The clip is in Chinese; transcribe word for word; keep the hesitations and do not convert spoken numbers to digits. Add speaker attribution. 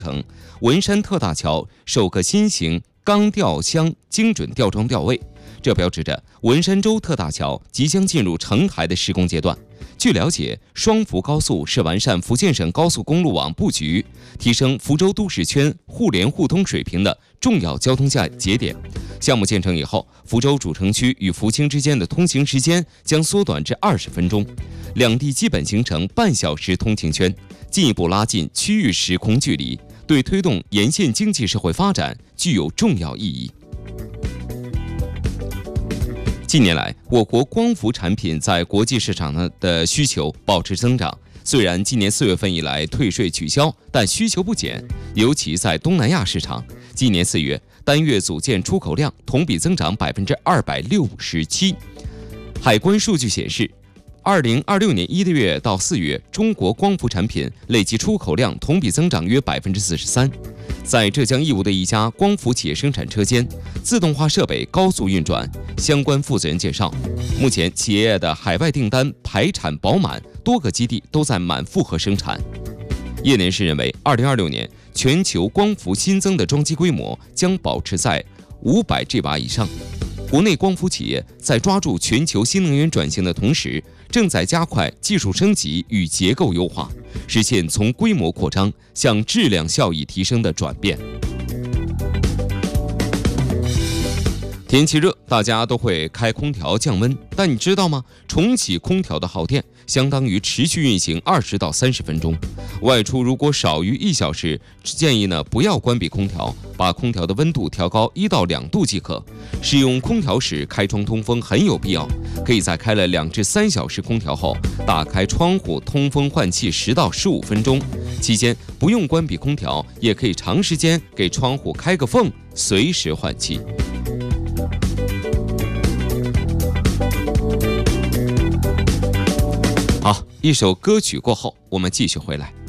Speaker 1: 成文山特大桥首个新型钢吊箱精准吊装吊位，这标志着文山州特大桥即将进入成台的施工阶段。据了解，双福高速是完善福建省高速公路网布局、提升福州都市圈互联互通水平的重要交通节点。项目建成以后，福州主城区与福清之间的通行时间将缩短至二十分钟，两地基本形成半小时通勤圈，进一步拉近区域时空距离，对推动沿线经济社会发展具有重要意义。近年来，我国光伏产品在国际市场的需求保持增长。虽然今年四月份以来退税取消，但需求不减，尤其在东南亚市场。今年四月，单月组件出口量同比增长百分之二百六十七。海关数据显示，二零二六年一月到四月，中国光伏产品累计出口量同比增长约百分之四十三。在浙江义乌的一家光伏企业生产车间，自动化设备高速运转。相关负责人介绍，目前企业的海外订单排产饱满，多个基地都在满负荷生产。业内人士认为，二零二六年全球光伏新增的装机规模将保持在五百 吉瓦以上。国内光伏企业在抓住全球新能源转型的同时，正在加快技术升级与结构优化，实现从规模扩张向质量效益提升的转变。天气热，大家都会开空调降温，但你知道吗？重启空调的耗电相当于持续运行二十到三十分钟。外出如果少于一小时，建议呢不要关闭空调，把空调的温度调高一到两度即可。使用空调时开窗通风很有必要，可以在开了两至三小时空调后，打开窗户通风换气十到十五分钟，期间不用关闭空调，也可以长时间给窗户开个缝，随时换气。好，一首歌曲过后，我们继续回来。